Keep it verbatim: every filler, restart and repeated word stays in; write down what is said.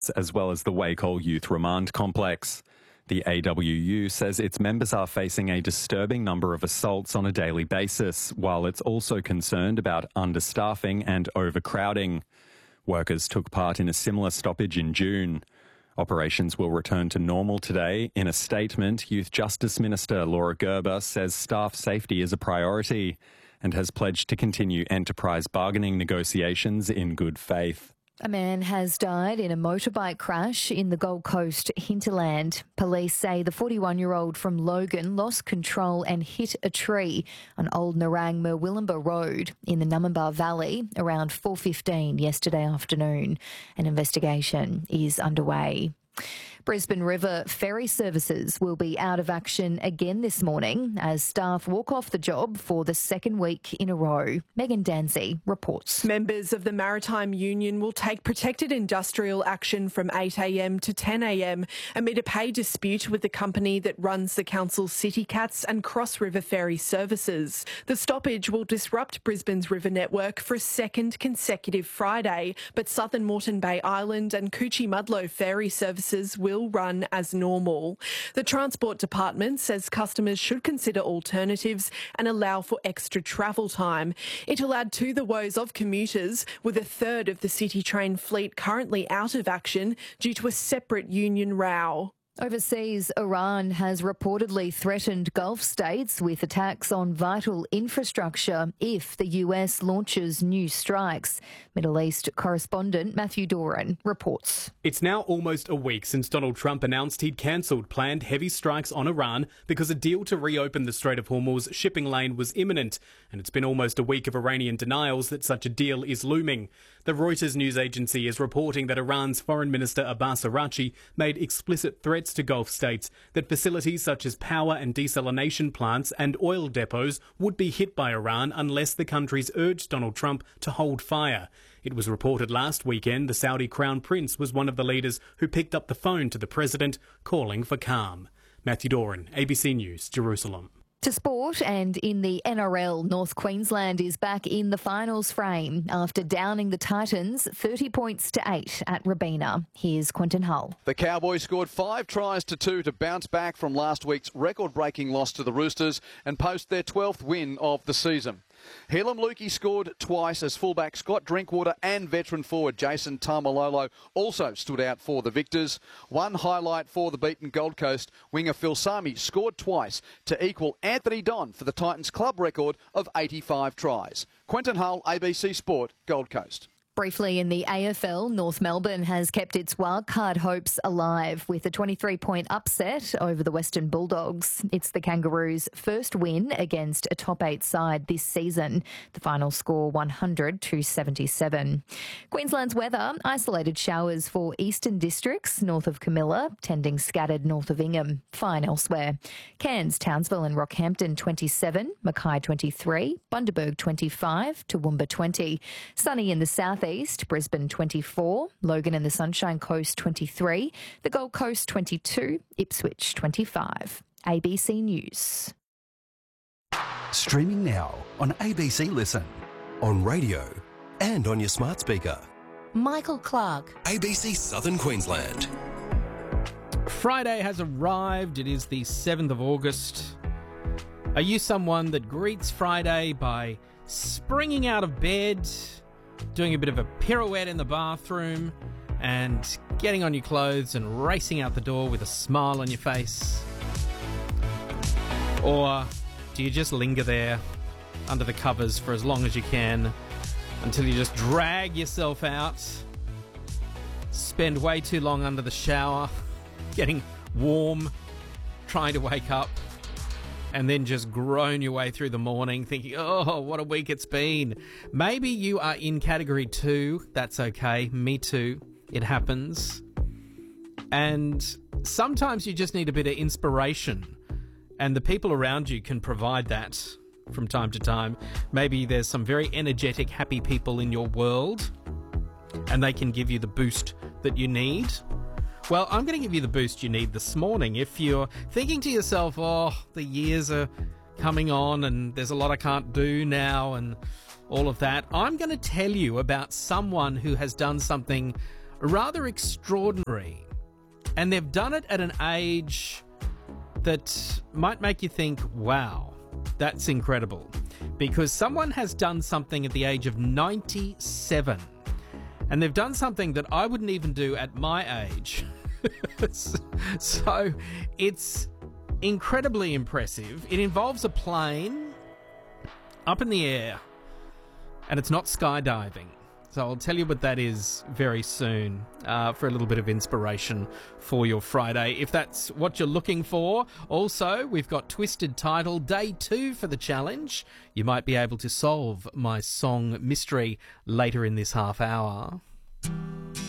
as well as the Wacol Youth Remand Complex. The A W U says its members are facing a disturbing number of assaults on a daily basis, while it's also concerned about understaffing and overcrowding. Workers took part in a similar stoppage in June. Operations will return to normal today. In a statement, Youth Justice Minister Laura Gerber says staff safety is a priority and has pledged to continue enterprise bargaining negotiations in good faith. A man has died in a motorbike crash in the Gold Coast hinterland. Police say the forty-one-year-old from Logan lost control and hit a tree on Old Narang Murwillumbah Road in the Nummambah Valley around four fifteen yesterday afternoon. An investigation is underway. Brisbane River ferry services will be out of action again this morning as staff walk off the job for the second week in a row. Megan Danzy reports. Members of the Maritime Union will take protected industrial action from eight a m to ten a m amid a pay dispute with the company that runs the council's City Cats and Cross River ferry services. The stoppage will disrupt Brisbane's river network for a second consecutive Friday, but Southern Moreton Bay Island and Coochie-Mudlow ferry services will will run as normal. The Transport Department says customers should consider alternatives and allow for extra travel time. It'll add to the woes of commuters, with a third of the City Train fleet currently out of action due to a separate union row. Overseas, Iran has reportedly threatened Gulf states with attacks on vital infrastructure if the U S launches new strikes. Middle East correspondent Matthew Doran reports. It's now almost a week since Donald Trump announced he'd cancelled planned heavy strikes on Iran because a deal to reopen the Strait of Hormuz shipping lane was imminent, and it's been almost a week of Iranian denials that such a deal is looming. The Reuters news agency is reporting that Iran's Foreign Minister Abbas Araghchi made explicit threats to Gulf states that facilities such as power and desalination plants and oil depots would be hit by Iran unless the countries urged Donald Trump to hold fire. It was reported last weekend the Saudi Crown Prince was one of the leaders who picked up the phone to the president, calling for calm. Matthew Doran, A B C News, Jerusalem. To sport, and in the N R L, North Queensland is back in the finals frame after downing the Titans thirty points to eight at Robina. Here's Quentin Hull. The Cowboys scored five tries to two to bounce back from last week's record-breaking loss to the Roosters and post their twelfth win of the season. Helam Lukey scored twice as fullback Scott Drinkwater and veteran forward Jason Tamalolo also stood out for the victors. One highlight for the beaten Gold Coast, winger Phil Sami scored twice to equal Anthony Don for the Titans club record of eighty-five tries. Quentin Hull, A B C Sport, Gold Coast. Briefly in the A F L, North Melbourne has kept its wildcard hopes alive with a twenty-three point upset over the Western Bulldogs. It's the Kangaroos' first win against a top eight side this season. The final score one hundred to seventy-seven. Queensland's weather, isolated showers for eastern districts north of Camilla, tending scattered north of Ingham. Fine elsewhere. Cairns, Townsville and Rockhampton twenty-seven, Mackay twenty-three, Bundaberg twenty-five, Toowoomba twenty. Sunny in the south East, Brisbane twenty-four, Logan and the Sunshine Coast twenty-three, the Gold Coast twenty-two, Ipswich twenty-five. A B C News. Streaming now on A B C Listen, on radio and on your smart speaker. Michael Clark. A B C Southern Queensland. Friday has arrived. It is the seventh of August. Are you someone that greets Friday by springing out of bed, doing a bit of a pirouette in the bathroom, and getting on your clothes and racing out the door with a smile on your face? Or do you just linger there under the covers for as long as you can until you just drag yourself out, spend way too long under the shower, getting warm, trying to wake up, and then just groan your way through the morning thinking, oh, what a week it's been? Maybe you are in category two. That's okay. Me too. It happens. And sometimes you just need a bit of inspiration, and the people around you can provide that from time to time. Maybe there's some very energetic, happy people in your world, and they can give you the boost that you need. Well, I'm going to give you the boost you need this morning. If you're thinking to yourself, oh, the years are coming on and there's a lot I can't do now and all of that, I'm going to tell you about someone who has done something rather extraordinary. And they've done it at an age that might make you think, wow, that's incredible. Because someone has done something at the age of ninety-seven. And they've done something that I wouldn't even do at my age. So it's incredibly impressive. It involves a plane up in the air, and it's not skydiving. So I'll tell you what that is very soon uh, for a little bit of inspiration for your Friday, if that's what you're looking for. Also, we've got Twisted Title, day two for the challenge. You might be able to solve my song mystery later in this half hour.